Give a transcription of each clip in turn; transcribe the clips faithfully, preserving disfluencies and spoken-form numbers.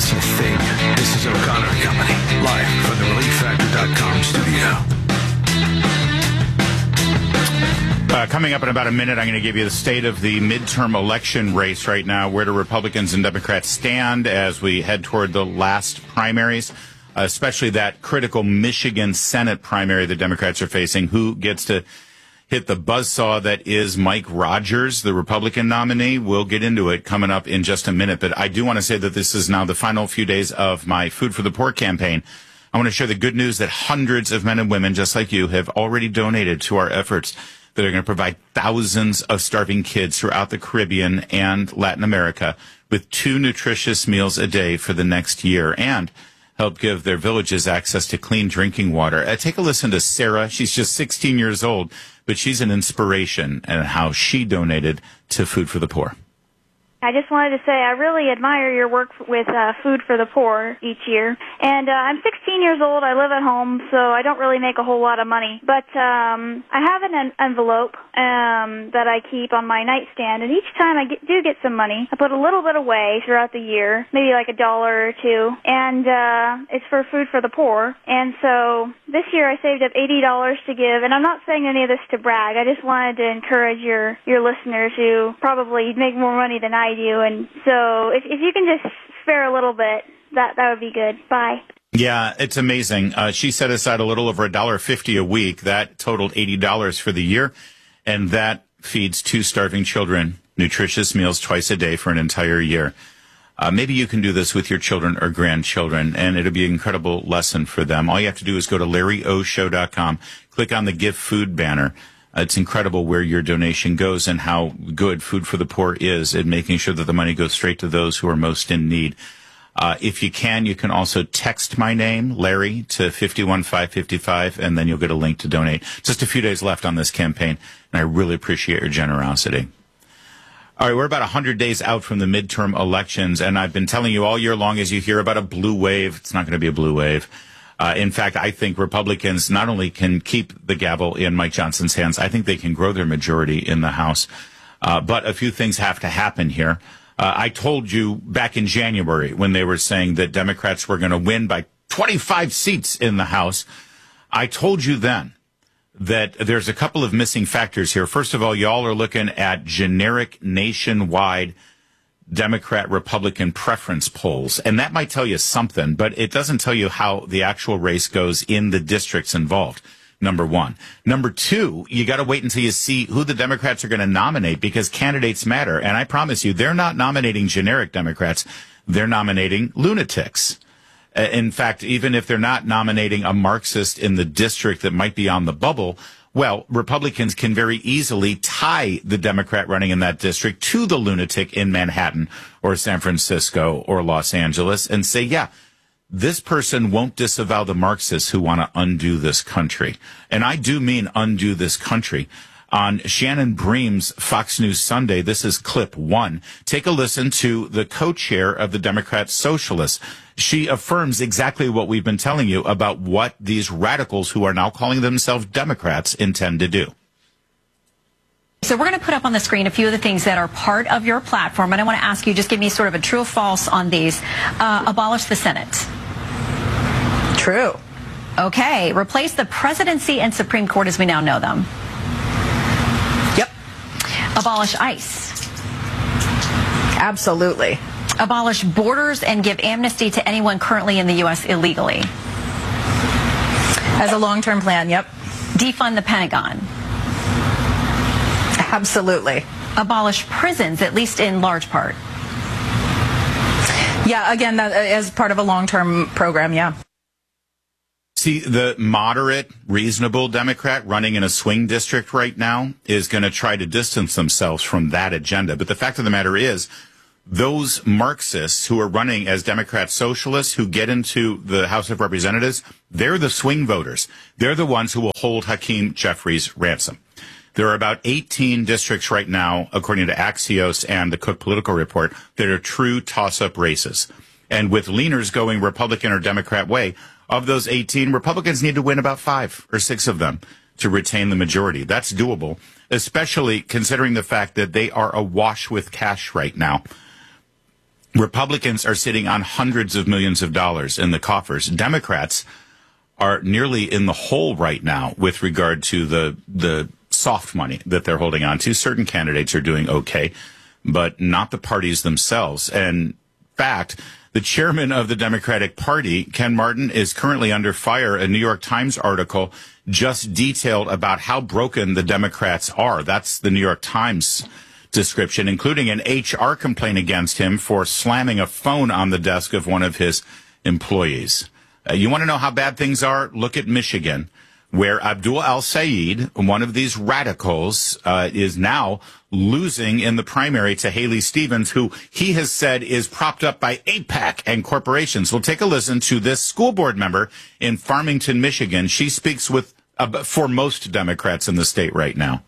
less you think. This is O'Connor and Company, live from the relief factor dot com studio. Uh, coming up in about a minute, I'm going to give you the state of the midterm election race right now. Where do Republicans and Democrats stand as we head toward the last primaries, uh, especially that critical Michigan Senate primary the Democrats are facing. Who gets to hit the buzzsaw that is Mike Rogers, the Republican nominee? We'll get into it coming up in just a minute. But I do want to say that this is now the final few days of my Food for the Poor campaign. I want to share the good news that hundreds of men and women just like you have already donated to our efforts that are going to provide thousands of starving kids throughout the Caribbean and Latin America with two nutritious meals a day for the next year and help give their villages access to clean drinking water. Uh, take a listen to Sarah. She's just sixteen years old, but she's an inspiration in how she donated to Food for the Poor. I just wanted to say I really admire your work with uh, Food for the Poor each year. And uh, I'm sixteen years old. I live at home, so I don't really make a whole lot of money. But um, I have an en- envelope um, that I keep on my nightstand, and each time I get, do get some money, I put a little bit away throughout the year, maybe like a dollar or two, and uh, it's for Food for the Poor. And so this year I saved up eighty dollars to give, and I'm not saying any of this to brag. I just wanted to encourage your, your listeners who probably make more money than I do, and so if, if you can just spare a little bit, that that would be good. Bye. Yeah, it's amazing. Uh, she set aside a little over a dollar fifty a week. That totaled eighty dollars for the year, and that feeds two starving children nutritious meals twice a day for an entire year. Uh, maybe you can do this with your children or grandchildren, and it'll be an incredible lesson for them. All you have to do is go to larry o show dot com, click on the Give Food banner. Uh, it's incredible where your donation goes and how good Food for the Poor is at making sure that the money goes straight to those who are most in need. Uh, if you can, you can also text my name, Larry, to five one five five five, and then you'll get a link to donate. Just a few days left on this campaign, and I really appreciate your generosity. All right, we're about one hundred days out from the midterm elections, and I've been telling you all year long as you hear about a blue wave, it's not going to be a blue wave. Uh, in fact, I think Republicans not only can keep the gavel in Mike Johnson's hands, I think they can grow their majority in the House. Uh, but a few things have to happen here. Uh, I told you back in January when they were saying that Democrats were going to win by twenty-five seats in the House. I told you then that there's a couple of missing factors here. First of all, y'all are looking at generic nationwide Democrat-Republican preference polls, and that might tell you something, but it doesn't tell you how the actual race goes in the districts involved, number one. Number two, you got to wait until you see who the Democrats are going to nominate, because candidates matter, and I promise you, they're not nominating generic Democrats, they're nominating lunatics. In fact, even if they're not nominating a Marxist in the district that might be on the bubble, well, Republicans can very easily tie the Democrat running in that district to the lunatic in Manhattan or San Francisco or Los Angeles and say, yeah, this person won't disavow the Marxists who want to undo this country. And I do mean undo this country. On Shannon Bream's Fox News Sunday, this is clip one. Take a listen to the co-chair of the Democrat Socialists. She affirms exactly what we've been telling you about what these radicals who are now calling themselves Democrats intend to do. So we're going to put up on the screen a few of the things that are part of your platform, and I want to ask you, just give me sort of a true or false on these. Uh, abolish the Senate. True. Okay. Replace the presidency and Supreme Court as we now know them. Yep. Abolish ICE. Absolutely. Abolish borders and give amnesty to anyone currently in the U S illegally. As a long-term plan, yep. Defund the Pentagon. Absolutely. Abolish prisons, at least in large part. Yeah, again, that, as part of a long-term program, yeah. See, the moderate, reasonable Democrat running in a swing district right now is going to try to distance themselves from that agenda. But the fact of the matter is, those Marxists who are running as Democrat socialists who get into the House of Representatives, they're the swing voters. They're the ones who will hold Hakeem Jeffries ransom. There are about eighteen districts right now, according to Axios and the Cook Political Report, that are true toss-up races. And with leaners going Republican or Democrat way, of those eighteen, Republicans need to win about five or six of them to retain the majority. That's doable, especially considering the fact that they are awash with cash right now. Republicans are sitting on hundreds of millions of dollars in the coffers. Democrats are nearly in the hole right now with regard to the the soft money that they're holding on to. Certain candidates are doing okay, but not the parties themselves. And in fact, the chairman of the Democratic Party, Ken Martin, is currently under fire. A New York Times article just detailed about how broken the Democrats are. That's the New York Times description, including an H R complaint against him for slamming a phone on the desk of one of his employees. Uh, you want to know how bad things are? Look at Michigan, where Abdul al-Sayed, one of these radicals, uh, is now losing in the primary to Haley Stevens, who he has said is propped up by AIPAC and corporations. We'll take a listen to this school board member in Farmington, Michigan. She speaks with uh, for most Democrats in the state right now.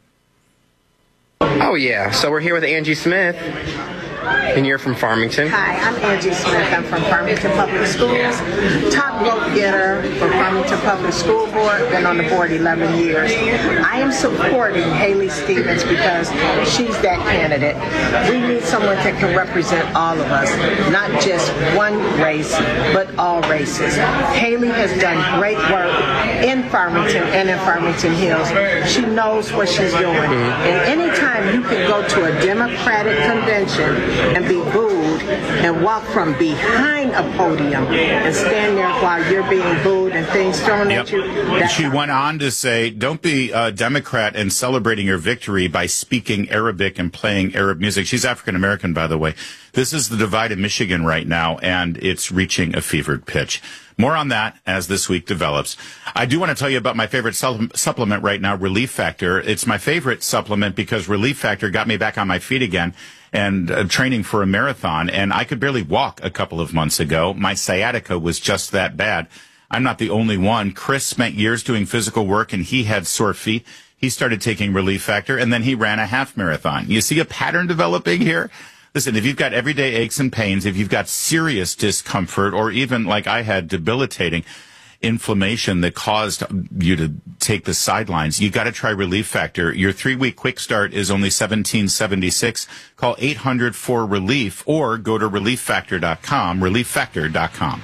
Oh, yeah. So we're here with Angie Smith, and you're from Farmington. Hi, I'm Angie Smith. I'm from Farmington Public Schools. Top vote getter for Farmington Public School Board. Been on the board eleven years. I am supporting Haley Stevens because she's that candidate. We need someone that can represent all of us, not just one race, but all races. Haley has done great work in Farmington and in Farmington Hills. She knows what she's doing. And anytime you can go to a Democratic convention and be booed and walk from behind a podium and stand there while you're being booed and things thrown Yep. at you. That's She went on to say, don't be a Democrat and celebrating your victory by speaking Arabic and playing Arab music. She's African American, by the way. This is the divide in Michigan right now, and it's reaching a fevered pitch. More on that as this week develops. I do want to tell you about my favorite su- supplement right now, Relief Factor. It's my favorite supplement because Relief Factor got me back on my feet again and uh, training for a marathon, and I could barely walk a couple of months ago. My sciatica was just that bad. I'm not the only one. Chris spent years doing physical work, and he had sore feet. He started taking Relief Factor, and then he ran a half marathon. You see a pattern developing here? Listen, if you've got everyday aches and pains, if you've got serious discomfort, or even like I had debilitating inflammation that caused you to take the sidelines, you got to try Relief Factor. Your three-week quick start is only seventeen seventy-six. Call eight hundred four relief or go to relief factor dot com, relief factor dot com.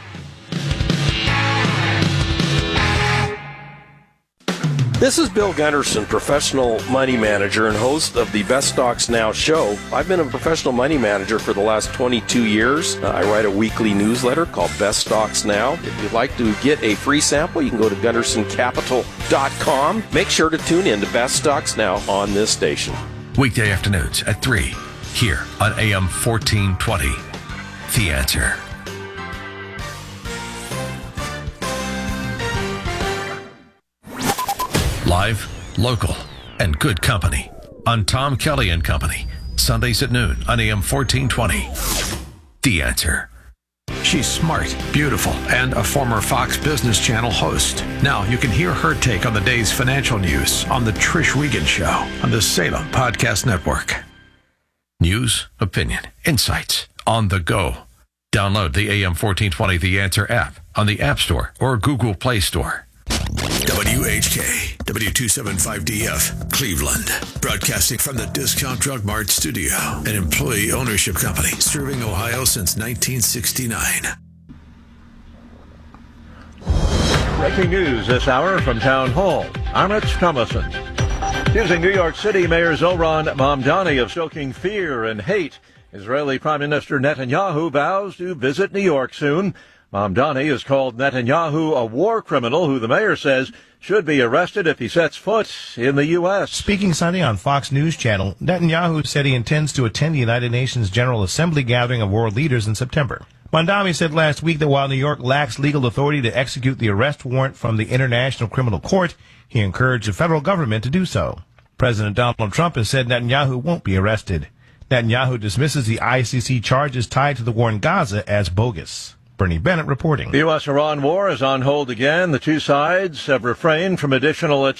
This is Bill Gunderson, professional money manager and host of the Best Stocks Now show. I've been a professional money manager for the last twenty-two years. Uh, I write a weekly newsletter called Best Stocks Now. If you'd like to get a free sample, you can go to gunderson capital dot com. Make sure to tune in to Best Stocks Now on this station. Weekday afternoons at three here on A M fourteen twenty. The Answer. Live, local, and good company on Tom Kelly and Company. Sundays at noon on A M fourteen twenty. The Answer. She's smart, beautiful, and a former Fox Business Channel host. Now you can hear her take on the day's financial news on The Trish Wiegand Show on the Salem Podcast Network. News, opinion, insights on the go. Download the A M fourteen twenty The Answer app on the App Store or Google Play Store. W H K, W two seventy-five D F, Cleveland. Broadcasting from the Discount Drug Mart studio, an employee ownership company serving Ohio since nineteen sixty-nine. Breaking news this hour from Town Hall. I'm Rich Thomason. Accusing New York City Mayor Zohran Mamdani of stoking fear and hate, Israeli Prime Minister Netanyahu vows to visit New York soon. Mamdani has called Netanyahu a war criminal who the mayor says should be arrested if he sets foot in the U S. Speaking Sunday on Fox News Channel, Netanyahu said he intends to attend the United Nations General Assembly gathering of world leaders in September. Mamdani said last week that while New York lacks legal authority to execute the arrest warrant from the International Criminal Court, he encouraged the federal government to do so. President Donald Trump has said Netanyahu won't be arrested. Netanyahu dismisses the I C C charges tied to the war in Gaza as bogus. Bernie Bennett reporting. The U S Iran war is on hold again. The two sides have refrained from additional